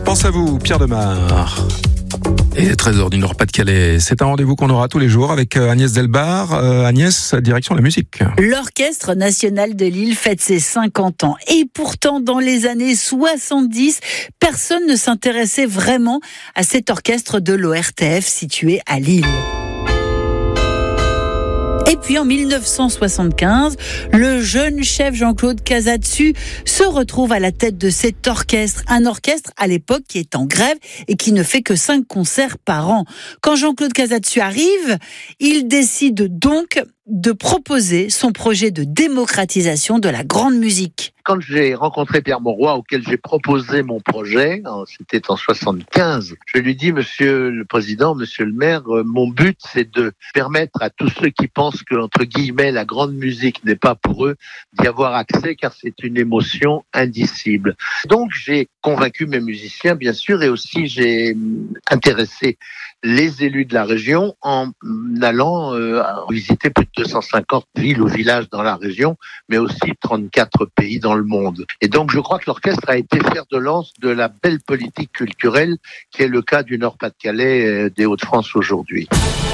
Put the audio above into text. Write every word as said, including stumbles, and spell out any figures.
Pense à vous, Pierre Demar. Et les trésors du Nord-Pas-de-Calais, c'est un rendez-vous qu'on aura tous les jours avec Agnès Delbar. Euh, Agnès, direction la musique. L'Orchestre National de Lille fête ses cinquante ans. Et pourtant, dans les années soixante-dix, personne ne s'intéressait vraiment à cet orchestre de l'O R T F situé à Lille. Et puis en mille neuf cent soixante-quinze, le jeune chef Jean-Claude Casadesus se retrouve à la tête de cet orchestre. Un orchestre à l'époque qui est en grève et qui ne fait que cinq concerts par an. Quand Jean-Claude Casadesus arrive, il décide donc de proposer son projet de démocratisation de la grande musique. Quand j'ai rencontré Pierre Mauroy, auquel j'ai proposé mon projet, c'était en soixante-quinze, je lui dis, monsieur le président, monsieur le maire, mon but, c'est de permettre à tous ceux qui pensent que, entre guillemets, la grande musique n'est pas pour eux, d'y avoir accès, car c'est une émotion indicible. Donc, j'ai convaincu mes musiciens, bien sûr, et aussi j'ai intéressé les élus de la région en allant euh, visiter plus de deux cent cinquante villes ou villages dans la région, mais aussi trente-quatre pays dans le monde. Et donc, je crois que l'orchestre a été fer de lance de la belle politique culturelle qui est le cas du Nord-Pas-de-Calais et des Hauts-de-France aujourd'hui.